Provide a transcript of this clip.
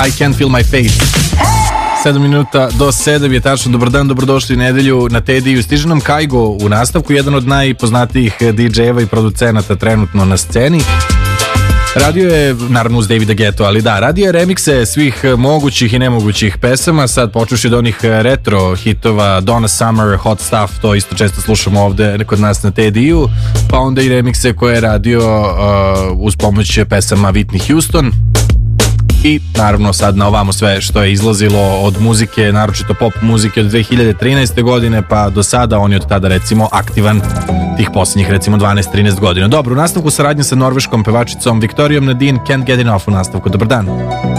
I Can't Feel My Face. 7 minuta do 7 je tačno. Dobar dan, dobrodošli u nedelju na Tediju. Stiže nam Kaigo u nastavku, jedan od najpoznatijih DJ-eva i producenata trenutno na sceni. Radio je, naravno uz Davida Guettu, ali da, radio je remikse svih mogućih i nemogućih pesama, sad počuši od onih retro hitova, Donna Summer, Hot Stuff, to isto često slušamo ovde kod nas na Tediju, pa onda i remikse koje je radio uz pomoć pesama Whitney Houston. I naravno sad na ovamo sve što je izlazilo od muzike, naročito pop muzike od 2013. godine pa do sada, on je od tada recimo aktivan tih posljednjih recimo 12-13 godina. Dobro, u nastavku saradnje sa norveškom pevačicom Viktorijom Nadine, Can't Get Enough u nastavku. Dobar dan.